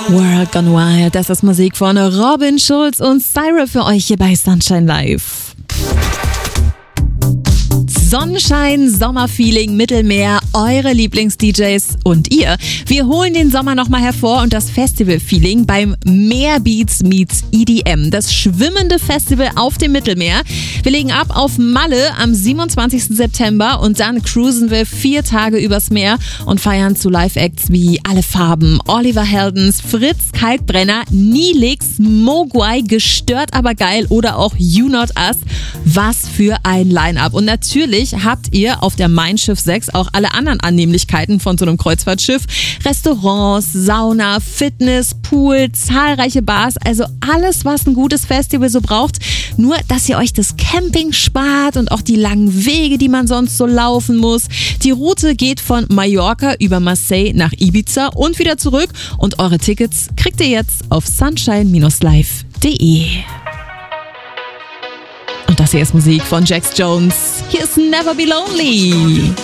World Gone Wild, das ist Musik von Robin Schulz und Syra für euch hier bei Sunshine Live. Sonnenschein, Sommerfeeling, Mittelmeer, eure Lieblings-DJs und ihr. Wir holen den Sommer nochmal hervor und das Festival-Feeling beim Meerbeats meets EDM. Das schwimmende Festival auf dem Mittelmeer. Wir legen ab auf Malle am 27. September und dann cruisen wir 4 Tage übers Meer und feiern zu Live-Acts wie Alle Farben, Oliver Heldens, Fritz Kalkbrenner, Nilix, Mogwai, Gestört aber geil oder auch You Not Us. Was für ein Line-Up. Und natürlich habt ihr auf der Mein Schiff 6 auch alle anderen Annehmlichkeiten von so einem Kreuzfahrtschiff. Restaurants, Sauna, Fitness, Pool, zahlreiche Bars, also alles, was ein gutes Festival so braucht. Nur, dass ihr euch das Camping spart und auch die langen Wege, die man sonst so laufen muss. Die Route geht von Mallorca über Marseille nach Ibiza und wieder zurück. Und eure Tickets kriegt ihr jetzt auf sunshine-live.de. Und das hier ist Musik von Jax Jones. Hier ist Never Be Lonely.